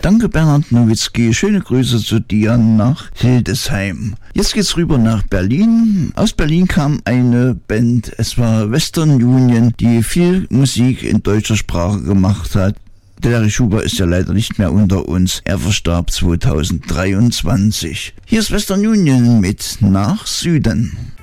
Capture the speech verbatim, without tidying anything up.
Danke Bernhard Nowitzki, schöne Grüße zu dir nach Hildesheim. Jetzt geht's rüber nach Berlin. Aus Berlin kam eine Band, es war Western Union, die viel Musik in deutscher Sprache gemacht hat. Der Larry Schuber ist ja leider nicht mehr unter uns. Er verstarb zweitausenddreiundzwanzig. Hier ist Western Union mit Nach Süden.